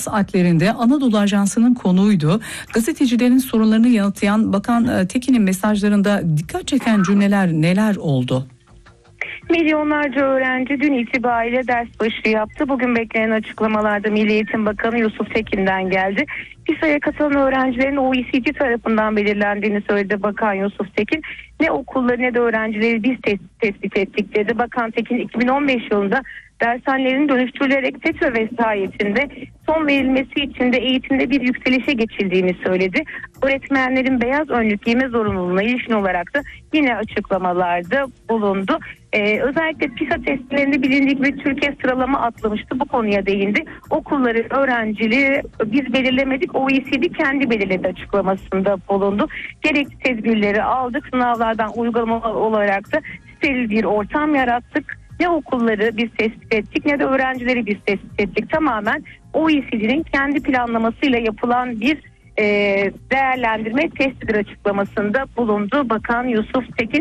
saatlerinde Anadolu Ajansı'nın konuğuydu. Gazetecilerin sorularını yanıtlayan Bakan Tekin'in mesajlarında dikkat çeken cümleler neler oldu? Milyonlarca öğrenci dün itibariyle ders başı yaptı. Bugün beklenen açıklamalarda Milli Eğitim Bakanı Yusuf Tekin'den geldi. PISA'ya katılan öğrencilerin OECD tarafından belirlendiğini söyledi Bakan Yusuf Tekin. Ne okulları ne de öğrencileri biz tespit ettik dedi. Bakan Tekin 2015 yılında dershanelerin dönüştürülerek FETÖ vesayetinde son verilmesi için de eğitimde bir yükselişe geçildiğini söyledi. Öğretmenlerin beyaz önlük giyme zorunluluğuna ilişkin olarak da yine açıklamalarda bulundu. Özellikle PISA testlerinde bilindiği gibi Türkiye sıralama atlamıştı. Bu konuya değindi. Okulları, öğrenciliği biz belirlemedik, OECD kendi belirledi açıklamasında bulundu. Gerekli tedbirleri aldık. Sınavlardan uygulama olarak da steril bir ortam yarattık. Ne okulları biz tespit ettik ne de öğrencileri biz tespit ettik. Tamamen OECD'nin kendi planlamasıyla yapılan bir değerlendirme testidir açıklamasında bulundu Bakan Yusuf Tekin.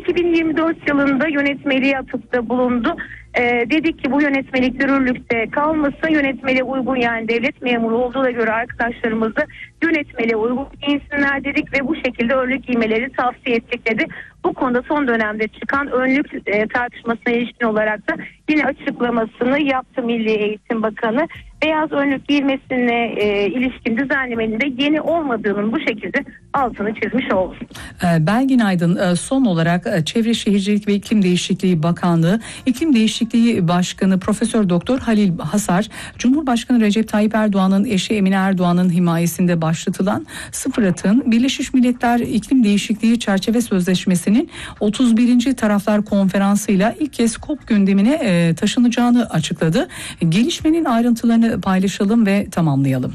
2024 yılında yönetmeliğe atıfta bulundu. Dedik ki bu yönetmelik yürürlükte kalmasın, yönetmeliğe uygun, yani devlet memuru olduğuna göre arkadaşlarımız da yönetmeliğe uygun giyinsinler dedik ve bu şekilde önlük giymeleri tavsiye ettik dedi. Bu konuda son dönemde çıkan önlük tartışmasına ilişkin olarak da yine açıklamasını yaptı Milli Eğitim Bakanı. Beyaz önlük giyilmesine ilişkin düzenlemenin de yeni olmadığının bu şekilde altını çizmiş oldu. Belgin Aydın, son olarak Çevre Şehircilik ve İklim Değişikliği Bakanlığı İklim Değişikliği Başkanı Profesör Doktor Halil Hasar, Cumhurbaşkanı Recep Tayyip Erdoğan'ın eşi Emine Erdoğan'ın himayesinde başlatılan Sıfır Atık'ın Birleşmiş Milletler İklim Değişikliği Çerçeve Sözleşmesi'nin 31. Taraflar Konferansı'yla ilk kez COP gündemine taşınacağını açıkladı. Gelişmenin ayrıntılarını paylaşalım ve tamamlayalım.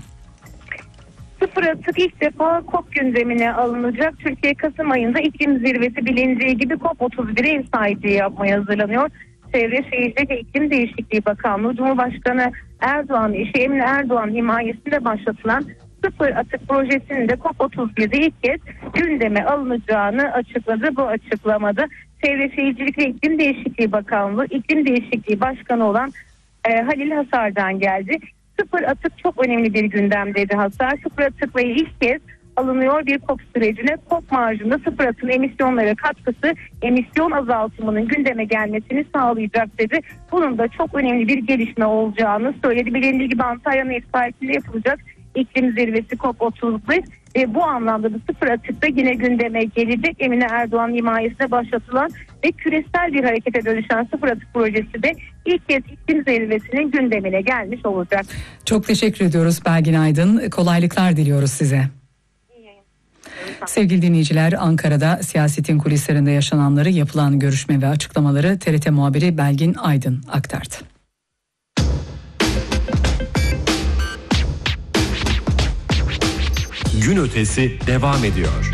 Sıfır atık ilk defa COP gündemine alınacak. Türkiye Kasım ayında iklim zirvesi bilindiği gibi COP31'e ev sahipliği yapmaya hazırlanıyor. Çevre Şehircilik ve İklim Değişikliği Bakanlığı Cumhurbaşkanı Erdoğan eşi Emine Erdoğan himayesinde başlatılan Sıfır Atık projesinin de COP31'de ilk kez gündeme alınacağını açıkladı. Bu açıklamada Çevre Şehircilik ve İklim Değişikliği Bakanlığı İklim Değişikliği Başkanı olan Halil Hasar'dan geldi. Sıfır atık çok önemli bir gündem dedi Hasar. Sıfır atıkla ilk kez alınıyor bir COP sürecine. COP marjında sıfır atığın emisyonlara katkısı emisyon azaltımının gündeme gelmesini sağlayacak dedi. Bunun da çok önemli bir gelişme olacağını söyledi. Bilindiği gibi Antalya'nın ev sahipliğinde yapılacak iklim zirvesi COP31 ve bu anlamda da sıfır atıkta yine gündeme gelecek. Emine Erdoğan himayesine başlatılan ve küresel bir harekete dönüşen sıfır atık projesi de ilk kez iklim zirvesinin gündemine gelmiş olacak. Çok teşekkür ediyoruz Belgin Aydın. Kolaylıklar diliyoruz size. Sevgili dinleyiciler, Ankara'da siyasetin kulislerinde yaşananları, yapılan görüşme ve açıklamaları TRT muhabiri Belgin Aydın aktardı. Gün ötesi devam ediyor.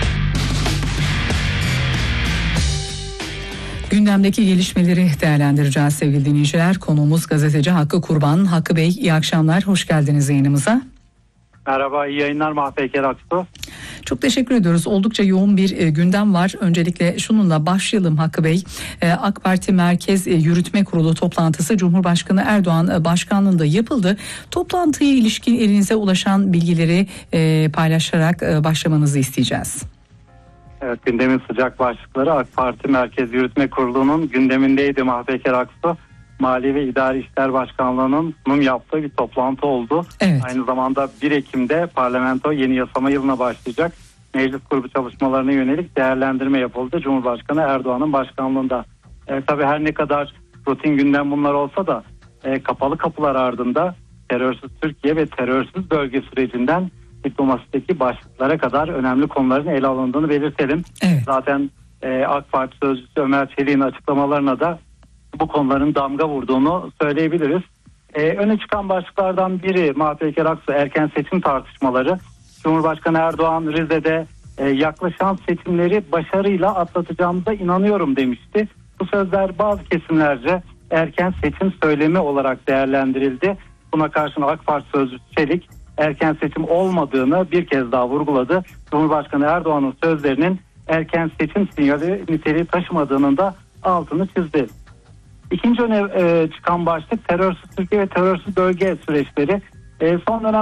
Gündemdeki gelişmeleri değerlendireceğiz sevgili dinleyiciler. Konuğumuz gazeteci Hakkı Kurban. Hakkı Bey, iyi akşamlar, hoş geldiniz yayınımıza. Merhaba, iyi yayınlar Mahpeyker Aksu. Çok teşekkür ediyoruz. Oldukça yoğun bir gündem var. Öncelikle şununla başlayalım Hakkı Bey. AK Parti Merkez Yürütme Kurulu toplantısı Cumhurbaşkanı Erdoğan başkanlığında yapıldı. Toplantıya ilişkin elinize ulaşan bilgileri paylaşarak başlamanızı isteyeceğiz. Evet, gündemin sıcak başlıkları AK Parti Merkez Yürütme Kurulu'nun gündemindeydi Mahpeyker Aksu. Mali ve İdari İşler Başkanlığı'nın sunum yaptığı bir toplantı oldu. Evet. Aynı zamanda 1 Ekim'de parlamento yeni yasama yılına başlayacak. Meclis grubu çalışmalarına yönelik değerlendirme yapıldı Cumhurbaşkanı Erdoğan'ın başkanlığında. Tabii her ne kadar rutin gündem bunlar olsa da kapalı kapılar ardında terörsüz Türkiye ve terörsüz bölge sürecinden diplomasideki başlıklara kadar önemli konuların ele alındığını belirtelim. Evet. Zaten AK Parti Sözcüsü Ömer Çelik'in açıklamalarına da bu konuların damga vurduğunu söyleyebiliriz. Öne çıkan başlıklardan biri Mahpeyker Aksu erken seçim tartışmaları. Cumhurbaşkanı Erdoğan Rize'de yaklaşan seçimleri başarıyla atlatacağımıza inanıyorum demişti. Bu sözler bazı kesimlerce erken seçim söylemi olarak değerlendirildi. Buna karşın AK Parti Sözcüsü Çelik erken seçim olmadığını bir kez daha vurguladı. Cumhurbaşkanı Erdoğan'ın sözlerinin erken seçim sinyali niteliği taşımadığının da altını çizdi. İkinci öne çıkan başlık terörsüz Türkiye ve terörsüz bölge süreçleri. Son dönem